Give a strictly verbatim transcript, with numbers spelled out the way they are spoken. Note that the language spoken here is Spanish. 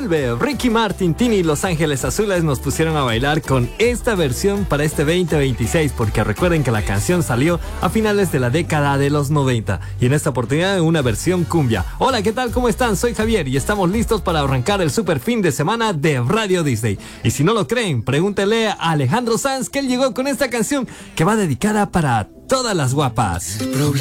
vuelve. Ricky Martin, Tini y Los Ángeles Azules nos pusieron a bailar con esta versión para este veinte veintiséis, porque recuerden que la canción salió a finales de la década de los noventa y en esta oportunidad una versión cumbia. Hola, ¿qué tal? ¿Cómo están? Soy Javier y estamos listos para arrancar el super fin de semana de Radio Disney. Y si no lo creen, pregúntenle a Alejandro Sanz, que él llegó con esta canción que va dedicada para todas las guapas.